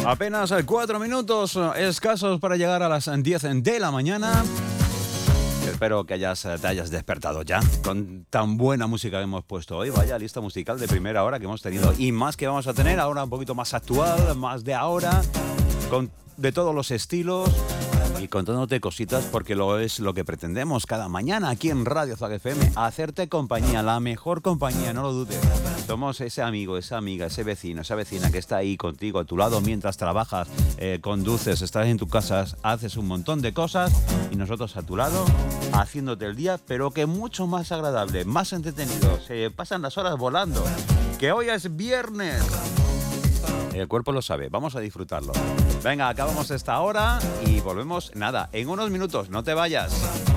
Apenas 4 minutos escasos para llegar a las 10 de la mañana. Espero que te hayas despertado ya con tan buena música que hemos puesto hoy. Vaya lista musical de primera hora que hemos tenido y más que vamos a tener ahora, un poquito más actual, más de ahora, de todos los estilos y contándote cositas porque es lo que pretendemos cada mañana aquí en Radio Zag FM, hacerte compañía, la mejor compañía, no lo dudes. Somos ese amigo, esa amiga, ese vecino, esa vecina que está ahí contigo a tu lado mientras trabajas, conduces, estás en tu casa, haces un montón de cosas y nosotros a tu lado haciéndote el día, pero que mucho más agradable, más entretenido. Se pasan las horas volando. Que hoy es viernes. El cuerpo lo sabe, vamos a disfrutarlo. Venga, acabamos esta hora y volvemos, en unos minutos, no te vayas.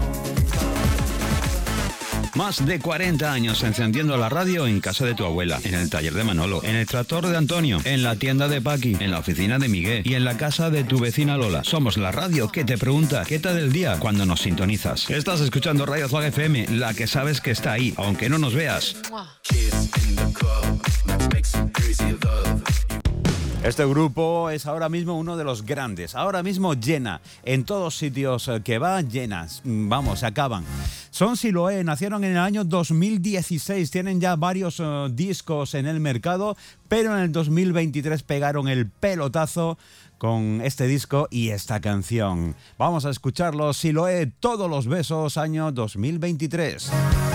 Más de 40 años encendiendo la radio en casa de tu abuela, en el taller de Manolo, en el tractor de Antonio, en la tienda de Paqui, en la oficina de Miguel y en la casa de tu vecina Lola. Somos la radio que te pregunta qué tal el día cuando nos sintonizas. Estás escuchando Radio Zag FM, la que sabes que está ahí, aunque no nos veas. Este grupo es ahora mismo uno de los grandes. Ahora mismo llena. En todos sitios que va, llenas. Vamos, se acaban. Son Siloé, nacieron en el año 2016. Tienen ya varios discos en el mercado, pero en el 2023 pegaron el pelotazo con este disco y esta canción. Vamos a escucharlo. Siloé, Todos los besos, año 2023.